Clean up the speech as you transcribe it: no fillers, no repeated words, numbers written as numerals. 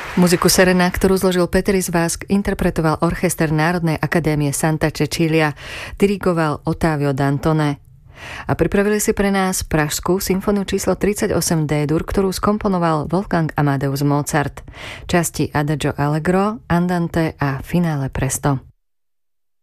Muziku Serena, ktorú zložil Petris Vask, interpretoval orchester Národnej akadémie Santa Cecilia, dirigoval Ottavio Dantone. A pripravili si pre nás pražskú symfóniu číslo 38 D-dur, ktorú skomponoval Wolfgang Amadeus Mozart. Časti Adagio Allegro, Andante a Finale Presto.